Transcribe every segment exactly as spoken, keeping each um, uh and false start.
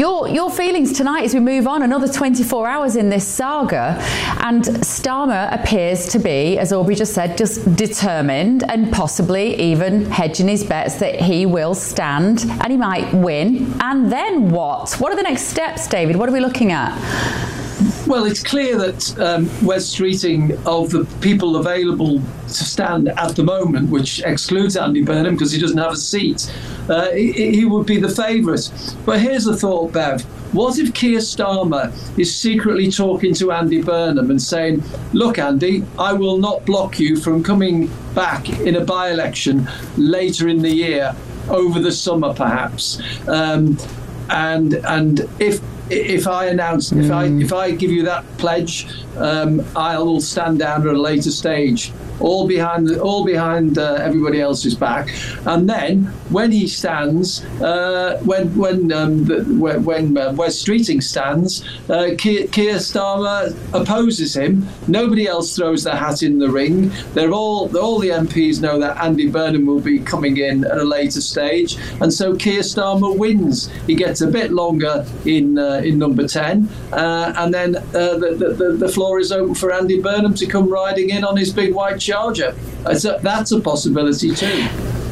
Your your feelings tonight as we move on, another twenty-four hours in this saga, and Starmer appears to be, as Aubrey just said, just determined and possibly even hedging his bets that he will stand and he might win. And then what? What are the next steps, David? What are we looking at? Well, it's clear that um, Wes Streeting, of the people available to stand at the moment, which excludes Andy Burnham because he doesn't have a seat, uh, he, he would be the favourite. But here's the thought, Bev. What if Keir Starmer is secretly talking to Andy Burnham and saying, look, Andy, I will not block you from coming back in a by-election later in the year, over the summer perhaps. Um, and and if If I announce, if I if I give you that pledge, um, I will stand down at a later stage, all behind all behind uh, everybody else's back. And then when he stands, uh, when when um, the, when uh, Wes Streeting stands, uh, Keir, Keir Starmer opposes him. Nobody else throws their hat in the ring. They're all all the M Ps know that Andy Burnham will be coming in at a later stage, and so Keir Starmer wins. He gets a bit longer in. Uh, in number ten, uh, and then uh, the, the, the floor is open for Andy Burnham to come riding in on his big white Charger. That's a, that's a possibility too.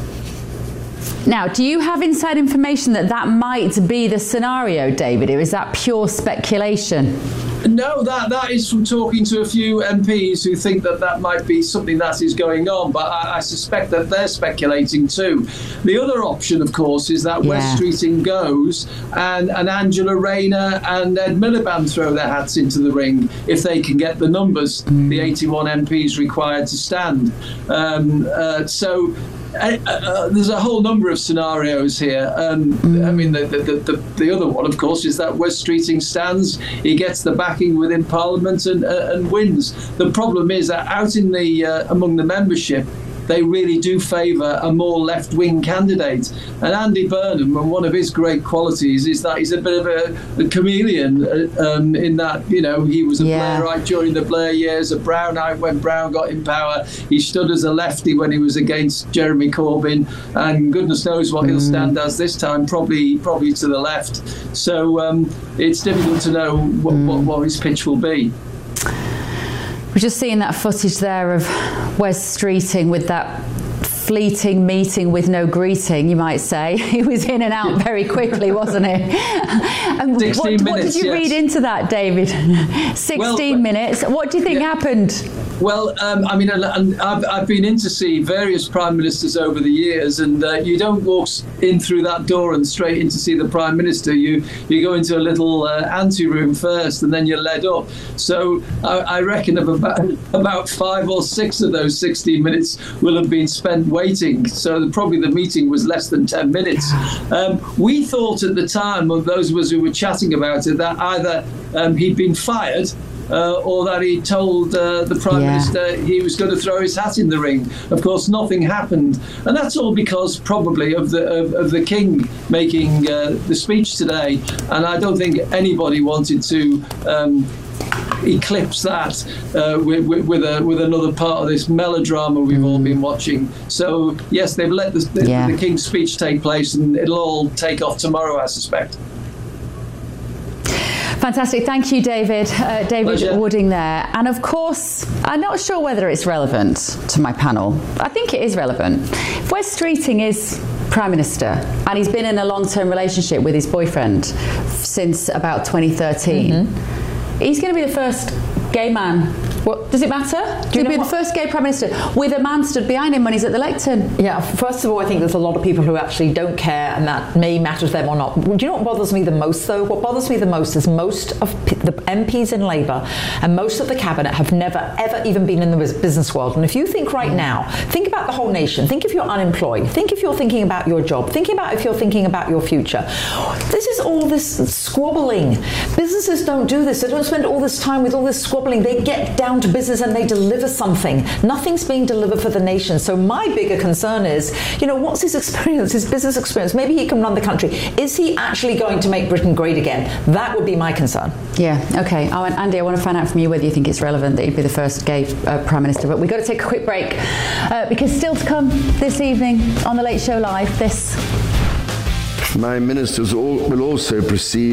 Now, do you have inside information that that might be the scenario, David, or is that pure speculation? No, that that is from talking to a few M Ps who think that that might be something that is going on, but I, I suspect that they're speculating too. The other option, of course, is that yeah. Wes Streeting goes and, and Angela Rayner and Ed Miliband throw their hats into the ring if they can get the numbers, mm. the eighty-one M Ps required to stand. Um, uh, so... Uh, uh, there's a whole number of scenarios here. Um, mm. I mean, the, the, the, the other one, of course, is that Wes Streeting stands, he gets the backing within Parliament and, uh, and wins. The problem is that out in the uh, among the membership, they really do favour a more left-wing candidate. And Andy Burnham, and one of his great qualities is that he's a bit of a, a chameleon uh, um, in that, you know, he was a yeah. Blairite during the Blair years, a Brownite when Brown got in power. He stood as a lefty when he was against Jeremy Corbyn, and goodness knows what mm. he'll stand as this time, probably probably to the left. So um, it's difficult to know what, mm. what, what his pitch will be. We're just seeing that footage there of Wes Streeting with that fleeting meeting with no greeting, you might say. He was in and out very quickly, wasn't he? And sixteen what, minutes, what did you yes. read into that, David? sixteen well, minutes. What do you think yeah. happened? Well, um, I mean, and I've, I've been in to see various prime ministers over the years, and uh, you don't walk in through that door and straight in to see the prime minister. You you go into a little uh, ante room first, and then you're led up. So I, I reckon about about five or six of those sixteen minutes will have been spent waiting. So probably the meeting was less than ten minutes. Um, we thought at the time, of those of us who were chatting about it, that either um, he'd been fired. Uh, or that he told uh, the Prime yeah. Minister he was going to throw his hat in the ring. Of course, nothing happened. And that's all because probably of the of, of the King making uh, the speech today. And I don't think anybody wanted to um, eclipse that uh, with, with, a, with another part of this melodrama we've mm. all been watching. So, yes, they've let the, the, yeah. the King's speech take place, and it'll all take off tomorrow, I suspect. Fantastic. Thank you, David. Uh, David Pleasure. Wooding there. And of course, I'm not sure whether it's relevant to my panel. I think it is relevant. If Wes Streeting is Prime Minister and he's been in a long-term relationship with his boyfriend since about twenty thirteen, mm-hmm. he's going to be the first gay man. What, does it matter? Do you He'll be what? the first gay Prime Minister with a man stood behind him when he's at the lectern. Yeah, first of all, I think there's a lot of people who actually don't care, and that may matter to them or not. Do you know what bothers me the most, though? What bothers me the most is most of the M Ps in Labour and most of the Cabinet have never, ever even been in the business world. And if you think right now, think about the whole nation. Think if you're unemployed. Think if you're thinking about your job. Think about if you're thinking about your future. This is all this squabbling. Businesses don't do this. They don't spend all this time with all this squabbling. They get down to business and they deliver something. Nothing's being delivered for the nation. So my bigger concern is, you know, what's his experience, his business experience? Maybe he can run the country. Is he actually going to make Britain great again? That would be my concern. Yeah, okay. Oh, and Andy, I want to find out from you whether you think it's relevant that he'd be the first gay uh, Prime Minister. But we've got to take a quick break uh, because still to come this evening on The Late Show Live, this. My ministers all, will also proceed